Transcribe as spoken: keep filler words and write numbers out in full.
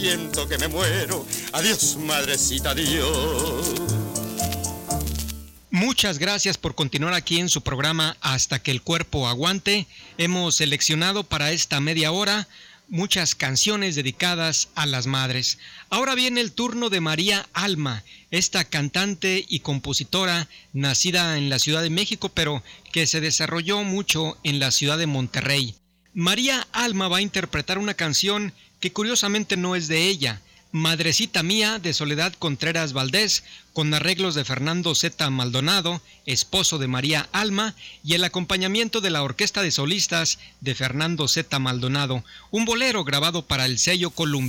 Siento que me muero. Adiós, madrecita, adiós. Muchas gracias por continuar aquí en su programa Hasta que el cuerpo aguante. Hemos seleccionado para esta media hora muchas canciones dedicadas a las madres. Ahora viene el turno de María Alma, esta cantante y compositora nacida en la Ciudad de México, pero que se desarrolló mucho en la ciudad de Monterrey. María Alma va a interpretar una canción que curiosamente no es de ella, Madrecita Mía, de Soledad Contreras Valdés, con arreglos de Fernando Zeta Maldonado, esposo de María Alma, y el acompañamiento de la Orquesta de Solistas de Fernando Zeta Maldonado, un bolero grabado para el sello Columbia.